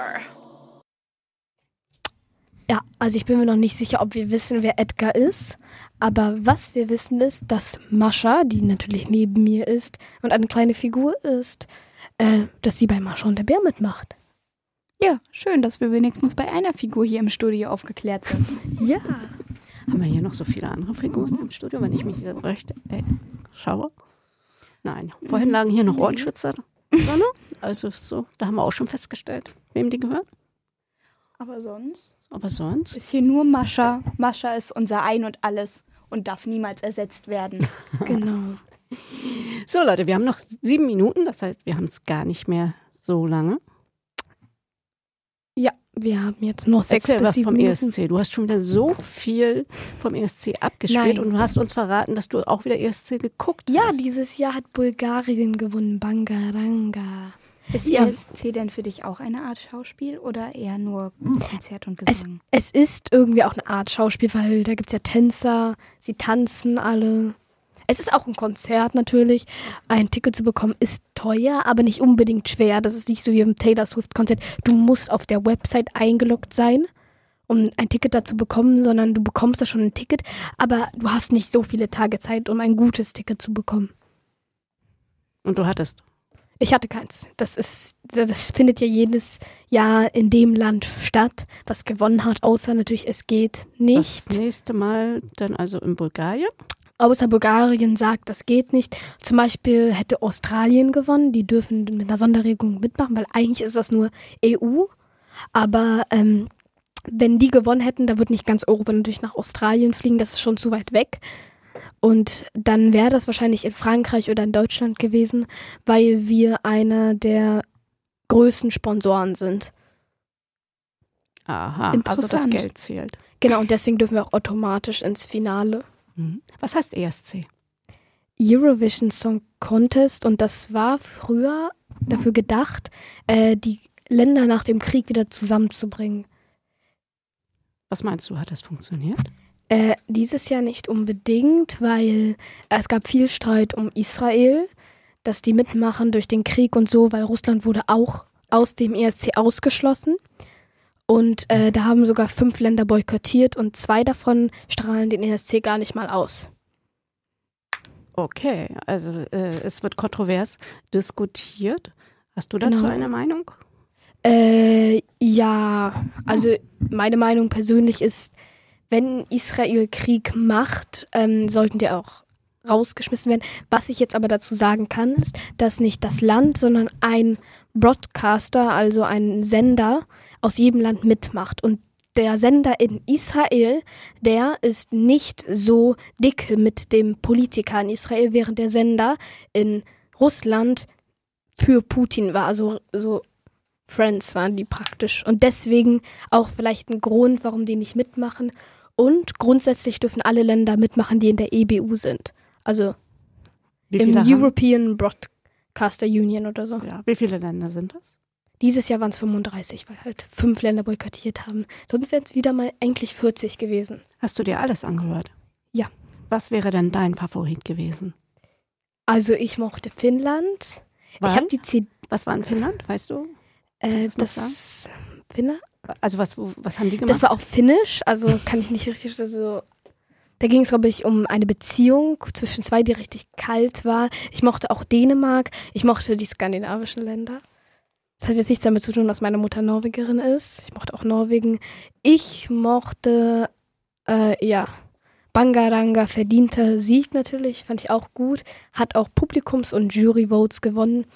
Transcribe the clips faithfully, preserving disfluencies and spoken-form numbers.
Edgar. Ja, also ich bin mir noch nicht sicher, ob wir wissen, wer Edgar ist. Aber was wir wissen ist, dass Mascha, die natürlich neben mir ist und eine kleine Figur ist, äh, dass sie bei Mascha und der Bär mitmacht. Ja, schön, dass wir wenigstens bei einer Figur hier im Studio aufgeklärt sind. Ja. Haben wir hier noch so viele andere Figuren im Studio, wenn ich mich hier recht äh, schaue? Nein, vorhin lagen hier noch Ohrenschützer drin. Also so, da haben wir auch schon festgestellt, wem die gehören. Aber sonst? Aber sonst? Ist hier nur Mascha. Mascha ist unser Ein und Alles und darf niemals ersetzt werden. Genau. So Leute, wir haben noch sieben Minuten, das heißt, wir haben es gar nicht mehr so lange. Ja, wir haben jetzt noch sechs Erzähl bis was sieben vom Minuten. E S C. Du hast schon wieder so viel vom E S C abgespielt Nein. und du hast uns verraten, dass du auch wieder E S C geguckt Ja, hast. dieses Jahr hat Bulgarien gewonnen. Bangaranga. Ist Ja. E S C denn für dich auch eine Art Schauspiel oder eher nur Konzert und Es, Gesang? es ist irgendwie auch eine Art Schauspiel, weil da gibt es ja Tänzer, sie tanzen alle. Es ist auch ein Konzert natürlich. Ein Ticket zu bekommen ist teuer, aber nicht unbedingt schwer. Das ist nicht so wie im Taylor Swift-Konzert. Du musst auf der Website eingeloggt sein, um ein Ticket dazu bekommen, sondern du bekommst da schon ein Ticket, aber du hast nicht so viele Tage Zeit, um ein gutes Ticket zu bekommen. Und du hattest? Ich hatte keins. Das ist, das findet ja jedes Jahr in dem Land statt, was gewonnen hat, außer natürlich es geht nicht. Das nächste Mal dann also in Bulgarien? Außer Bulgarien sagt, das geht nicht. Zum Beispiel hätte Australien gewonnen, die dürfen mit einer Sonderregelung mitmachen, weil eigentlich ist das nur E U. Aber ähm, wenn die gewonnen hätten, da wird nicht ganz Europa natürlich nach Australien fliegen, das ist schon zu weit weg. Und dann wäre das wahrscheinlich in Frankreich oder in Deutschland gewesen, weil wir einer der größten Sponsoren sind. Aha, also das Interessant. Geld zählt. Genau, und deswegen dürfen wir auch automatisch ins Finale. Mhm. Was heißt E S C? Eurovision Song Contest, und das war früher dafür gedacht, äh, die Länder nach dem Krieg wieder zusammenzubringen. Was meinst du, hat das funktioniert? Äh, dieses Jahr nicht unbedingt, weil äh, es gab viel Streit um Israel, dass die mitmachen durch den Krieg und so, weil Russland wurde auch aus dem E S C ausgeschlossen. Und äh, da haben sogar fünf Länder boykottiert und zwei davon strahlen den E S C gar nicht mal aus. Okay, also äh, es wird kontrovers diskutiert. Hast du dazu Genau. eine Meinung? Äh, ja, also meine Meinung persönlich ist, wenn Israel Krieg macht, ähm, sollten die auch rausgeschmissen werden. Was ich jetzt aber dazu sagen kann, ist, dass nicht das Land, sondern ein Broadcaster, also ein Sender aus jedem Land mitmacht. Und der Sender in Israel, der ist nicht so dick mit dem Politiker in Israel, während der Sender in Russland für Putin war. Also so Friends waren die praktisch. Und deswegen auch vielleicht ein Grund, warum die nicht mitmachen. Und grundsätzlich dürfen alle Länder mitmachen, die in der E B U sind. Also Wie im viele haben- European Broadcaster Union oder so. Ja, wie viele Länder sind das? Dieses Jahr waren es fünfunddreißig, weil halt fünf Länder boykottiert haben. Sonst wären es wieder mal eigentlich vierzig gewesen. Hast du dir alles angehört? Ja. Was wäre denn dein Favorit gewesen? Also ich mochte Finnland. Weil? Ich habe die C D. Was war in Finnland, weißt du? Äh, Kannst du das das Finnland? Also was, wo- was haben die gemacht? Das war auch finnisch, also kann ich nicht richtig so. Da ging es, glaube ich, um eine Beziehung zwischen zwei, die richtig kalt war. Ich mochte auch Dänemark. Ich mochte die skandinavischen Länder. Das hat jetzt nichts damit zu tun, dass meine Mutter Norwegerin ist. Ich mochte auch Norwegen. Ich mochte, äh, ja, Bangaranga, verdienter Sieg natürlich, fand ich auch gut. Hat auch Publikums- und Jury-Votes gewonnen.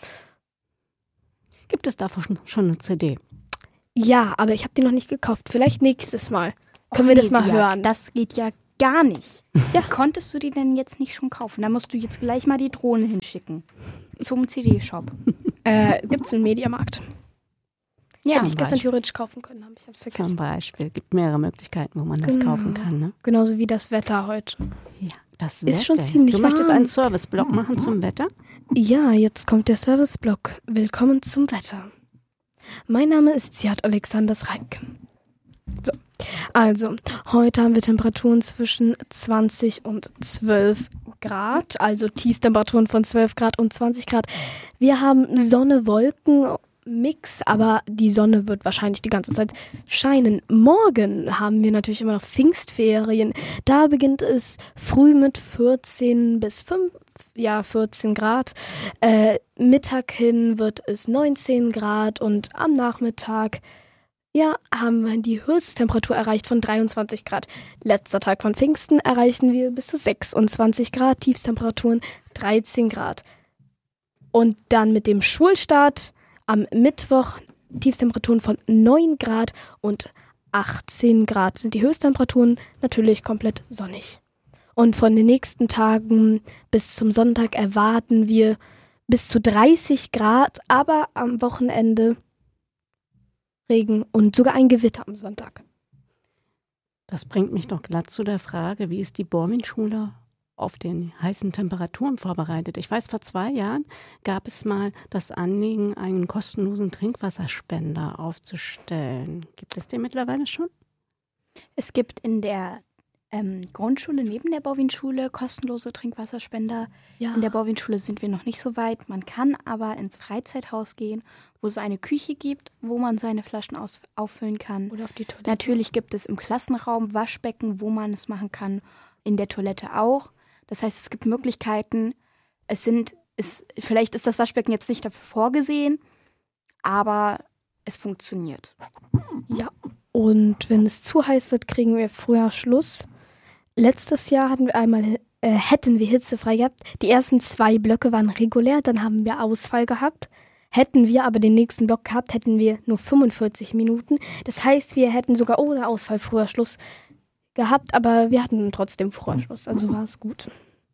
Gibt es davon schon, schon eine C D? Ja, aber ich habe die noch nicht gekauft. Vielleicht nächstes Mal. Können wir das mal Nesia, hören? Das geht ja gar nicht. Ja. Konntest du die denn jetzt nicht schon kaufen? Da musst du jetzt gleich mal die Drohne hinschicken. Zum C D-Shop. Äh, gibt's im Mediamarkt. Ja, Hätte ich gestern theoretisch kaufen können, aber ich hab's Zum vergessen. Beispiel. Gibt mehrere Möglichkeiten, wo man das Genau. kaufen kann. Ne? Genauso wie das Wetter heute. Ja, das Ist Wetter. schon ziemlich Du möchtest warm. einen Service-Blog machen zum Wetter? Ja, jetzt kommt der Serviceblock. Willkommen zum Wetter. Mein Name ist Ziad Alexanders Reik. So, also, heute haben wir Temperaturen zwischen zwanzig und zwölf Grad, also Tiefstemperaturen von zwölf Grad und zwanzig Grad. Wir haben Sonne, Wolken, Mix, aber die Sonne wird wahrscheinlich die ganze Zeit scheinen. Morgen haben wir natürlich immer noch Pfingstferien. Da beginnt es früh mit vierzehn bis fünf, ja, vierzehn Grad. Äh, Mittag hin wird es neunzehn Grad und am Nachmittag ja, haben wir die Höchsttemperatur erreicht von dreiundzwanzig Grad. Letzter Tag von Pfingsten erreichen wir bis zu sechsundzwanzig Grad, Tiefstemperaturen dreizehn Grad. Und dann mit dem Schulstart am Mittwoch Tiefstemperaturen von neun Grad und achtzehn Grad sind die Höchsttemperaturen, natürlich komplett sonnig. Und von den nächsten Tagen bis zum Sonntag erwarten wir bis zu dreißig Grad, aber am Wochenende Regen und sogar ein Gewitter am Sonntag. Das bringt mich doch glatt zu der Frage, wie ist die Bormin-Schule auf den heißen Temperaturen vorbereitet? Ich weiß, vor zwei Jahren gab es mal das Anliegen, einen kostenlosen Trinkwasserspender aufzustellen. Gibt es den mittlerweile schon? Es gibt in der ähm, Grundschule neben der Borwin-Schule kostenlose Trinkwasserspender. Ja. In der Borwin-Schule sind wir noch nicht so weit. Man kann aber ins Freizeithaus gehen, wo es eine Küche gibt, wo man seine Flaschen aus- auffüllen kann. Oder auf die Toilette. Natürlich gibt es im Klassenraum Waschbecken, wo man es machen kann. In der Toilette auch. Das heißt, es gibt Möglichkeiten. Es sind, es, vielleicht ist das Waschbecken jetzt nicht dafür vorgesehen, aber es funktioniert. Ja, und wenn es zu heiß wird, kriegen wir früher Schluss. Letztes Jahr hatten wir einmal, äh, hätten wir hitzefrei gehabt. Die ersten zwei Blöcke waren regulär, dann haben wir Ausfall gehabt. Hätten wir aber den nächsten Block gehabt, hätten wir nur fünfundvierzig Minuten. Das heißt, wir hätten sogar ohne Ausfall früher Schluss gehabt, aber wir hatten trotzdem früher Schluss, also war es gut.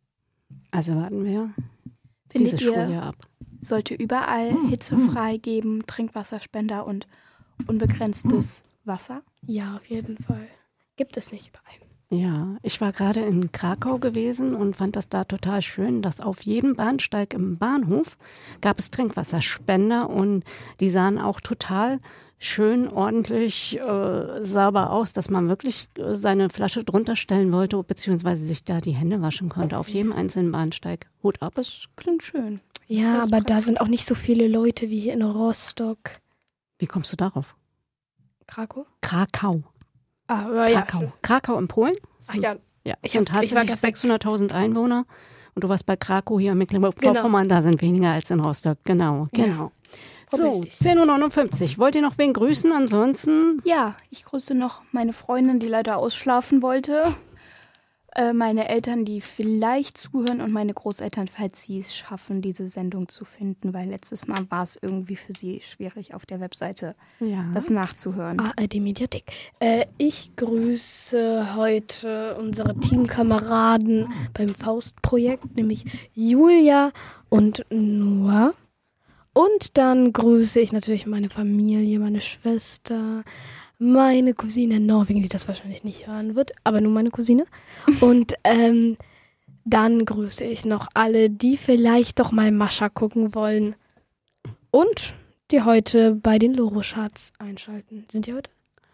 Also warten wir Findet dieses ihr, Schuljahr ab. sollte überall hitzefrei geben, Trinkwasserspender und unbegrenztes Wasser? Ja, auf jeden Fall. Gibt es nicht überall. Ja, ich war gerade in Krakau gewesen und fand das da total schön, dass auf jedem Bahnsteig im Bahnhof gab es Trinkwasserspender und die sahen auch total schön, ordentlich, äh, sauber aus, dass man wirklich äh, seine Flasche drunter stellen wollte, beziehungsweise sich da die Hände waschen konnte. Auf jedem einzelnen Bahnsteig. Hut ab. Das klingt schön. Ja, Das ist aber da praktisch. sind auch nicht so viele Leute wie hier in Rostock. Wie kommst du darauf? Krakau? Krakau. Ah, ja, Krakau. ja. Krakau in Polen? Ach ja, Ja, Ich ich sind hab- ich war tatsächlich gestern- sechshunderttausend Einwohner und du warst bei Krakau hier in Mecklenburg-Vorpommern, da sind weniger als in Rostock. Genau, genau. So, vorbildlich. zehn Uhr neunundfünfzig. Wollt ihr noch wen grüßen? Ansonsten, Ja, ich grüße noch meine Freundin, die leider ausschlafen wollte. Äh, meine Eltern, die vielleicht zuhören und meine Großeltern, falls sie es schaffen, diese Sendung zu finden, weil letztes Mal war es irgendwie für sie schwierig, auf der Webseite ja. das nachzuhören. A R D Mediathek. Äh, ich grüße heute unsere Teamkameraden beim Faustprojekt, nämlich Julia und Noah. Und dann grüße ich natürlich meine Familie, meine Schwester, meine Cousine in Norwegen, die das wahrscheinlich nicht hören wird, aber nur meine Cousine. Und ähm, dann grüße ich noch alle, die vielleicht doch mal Mascha gucken wollen. Und die heute bei den Loro-Charts einschalten. Sind die heute?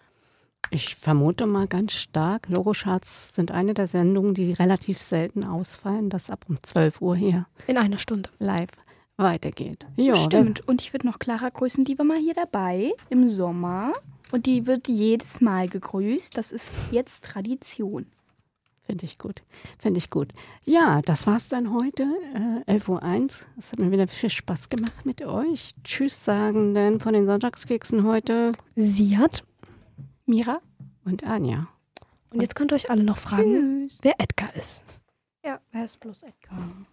Ich vermute mal ganz stark, Loro-Charts sind eine der Sendungen, die relativ selten ausfallen, das ab um zwölf Uhr hier In einer Stunde. live weitergeht. Ja, Stimmt. Und ich würde noch Clara grüßen, die war mal hier dabei im Sommer. Und die wird jedes Mal gegrüßt. Das ist jetzt Tradition. Finde ich gut. Finde ich gut. Ja, das war's dann heute. Äh, elf Uhr eins. Es hat mir wieder viel Spaß gemacht mit euch. Tschüss sagen denn von den Sonntagskeksen heute Sie hat. Mira? und Anja. Und jetzt könnt ihr euch alle noch fragen, Tschüss. wer Edgar ist. Ja, wer ist bloß Edgar?